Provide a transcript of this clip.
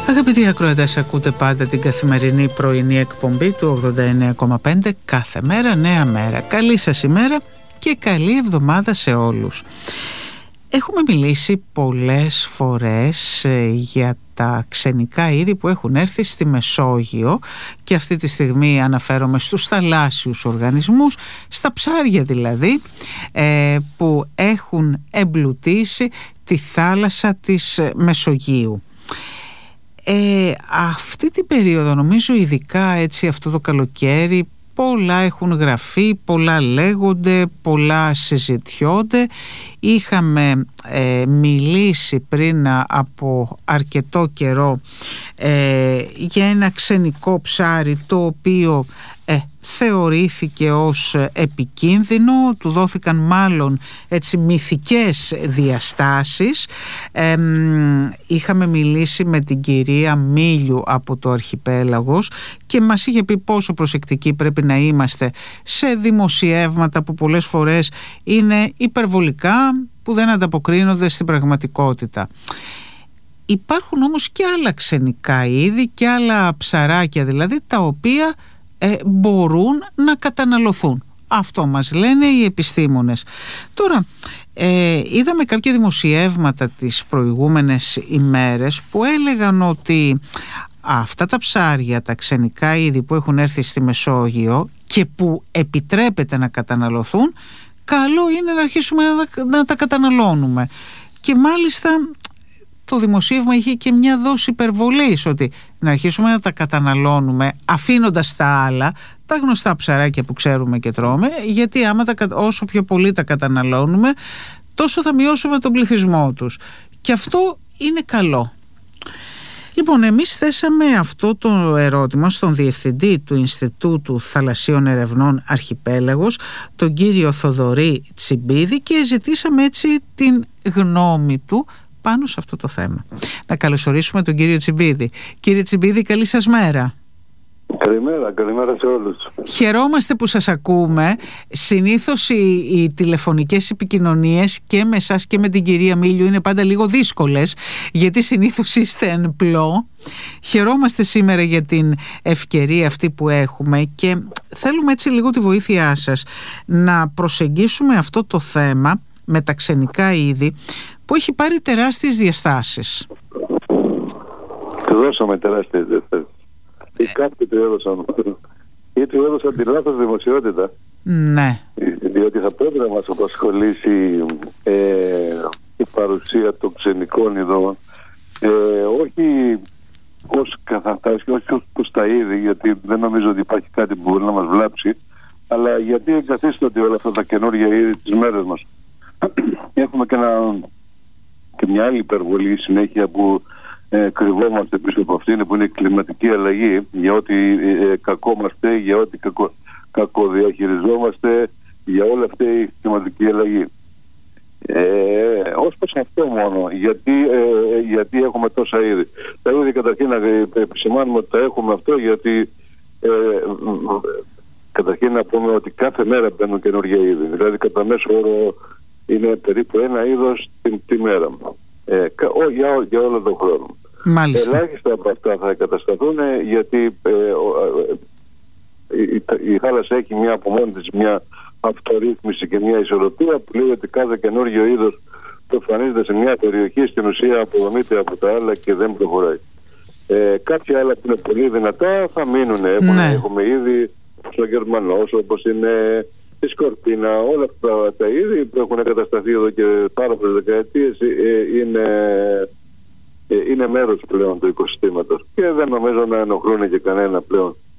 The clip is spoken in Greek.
Αγαπητοί ακροατές, ακούτε πάντα την καθημερινή πρωινή εκπομπή του 89,5 κάθε μέρα, νέα μέρα. Καλή σας ημέρα και καλή εβδομάδα σε όλους. Έχουμε μιλήσει πολλές φορές για τα ξενικά είδη που έχουν έρθει στη Μεσόγειο και αυτή τη στιγμή αναφέρομαι στους θαλάσσιους οργανισμούς, στα ψάρια δηλαδή, που έχουν εμπλουτίσει τη θάλασσα της Μεσογείου. Αυτή την περίοδο, νομίζω ειδικά έτσι αυτό το καλοκαίρι, πολλά έχουν γραφεί, πολλά λέγονται, πολλά συζητιόνται. Είχαμε μιλήσει πριν από αρκετό καιρό για ένα ξενικό ψάρι το οποίο θεωρήθηκε ως επικίνδυνο, του δόθηκαν μάλλον έτσι μυθικές διαστάσεις. Είχαμε μιλήσει με την κυρία Μίλιου από το Αρχιπέλαγος και μας είχε πει πόσο προσεκτικοί πρέπει να είμαστε σε δημοσιεύματα που πολλές φορές είναι υπερβολικά, που δεν ανταποκρίνονται στην πραγματικότητα. Υπάρχουν όμως και άλλα ξενικά είδη και άλλα ψαράκια δηλαδή, τα οποία μπορούν να καταναλωθούν. Αυτό μας λένε οι επιστήμονες. Τώρα, είδαμε κάποια δημοσιεύματα τις προηγούμενες ημέρες που έλεγαν ότι αυτά τα ψάρια, τα ξενικά είδη που έχουν έρθει στη Μεσόγειο και που επιτρέπεται να καταναλωθούν, καλό είναι να αρχίσουμε να τα καταναλώνουμε. Και μάλιστα το δημοσίευμα είχε και μια δόση υπερβολής, ότι να αρχίσουμε να τα καταναλώνουμε αφήνοντας τα άλλα, τα γνωστά ψαράκια που ξέρουμε και τρώμε, γιατί όσο πιο πολύ τα καταναλώνουμε, τόσο θα μειώσουμε τον πληθυσμό τους. Και αυτό είναι καλό. Λοιπόν, εμείς θέσαμε αυτό το ερώτημα στον Διευθυντή του Ινστιτούτου Θαλασσίων Ερευνών Αρχιπέλαγος, τον κύριο Θοδωρή Τσιμπίδη, και ζητήσαμε έτσι την γνώμη του πάνω σε αυτό το θέμα. Να καλωσορίσουμε τον κύριο Τσιμπίδη. Κύριε Τσιμπίδη, καλή σας μέρα. Καλημέρα σε όλους. Χαιρόμαστε που σας ακούμε. Συνήθως οι τηλεφωνικές επικοινωνίες και με εσάς και με την κυρία Μίλιου είναι πάντα λίγο δύσκολες, γιατί συνήθως είστε εν πλώ. Χαιρόμαστε σήμερα για την ευκαιρία αυτή που έχουμε και θέλουμε έτσι λίγο τη βοήθειά σας να προσεγγίσουμε αυτό το θέμα με τα ξενικά είδη που έχει πάρει τεράστιες διαστάσεις. Του δώσαμε τεράστιες διαστάσεις. Ή κάποιοι του έδωσαν. Ή του έδωσαν τη λάθος δημοσιότητα. Ναι. Διότι θα πρέπει να μας απασχολήσει η παρουσία των ξενικών ειδών. Όχι ως καθαρτάσεις και όχι ως τα είδη, γιατί δεν νομίζω ότι υπάρχει κάτι που μπορεί να μας βλάψει, αλλά γιατί εγκαθίστανται όλα αυτά τα καινούργια είδη τις μέρες μας. Έχουμε και μια άλλη υπερβολή συνέχεια που κρυβόμαστε πίσω από αυτήν, που είναι η κλιματική αλλαγή, για ό,τι κακό μας φταίει, για ό,τι κακοδιαχειριζόμαστε, για όλα αυτή η κλιματική αλλαγή. Ως προς αυτό μόνο, γιατί έχουμε τόσα είδη. Τα είδη καταρχήν να επισημάνουμε ότι τα έχουμε αυτό, γιατί καταρχήν να πούμε ότι κάθε μέρα μπαίνουν καινούργια είδη. Δηλαδή κατά μέσο όρο είναι περίπου ένα είδος τη μέρα. Για όλο τον χρόνο. Μάλιστα. Ελάχιστα από αυτά θα εγκατασταθούν, γιατί η θάλασσα έχει μια από μόνη της μια αυτορύθμιση και μια ισορροπία που λέει ότι κάθε καινούργιο είδος που εμφανίζεται σε μια περιοχή στην ουσία αποδομείται από τα άλλα και δεν προχωράει. Κάποια άλλα που είναι πολύ δυνατά θα μείνουν. Έχουμε ήδη στο Γερμανός, όπως είναι η σκορπίνα, όλα αυτά τα είδη που έχουν εγκατασταθεί εδώ και πάρα πολλές δεκαετίες είναι μέρος πλέον του οικοσυστήματος και δεν νομίζω να ενοχλούν και κανένα πλέον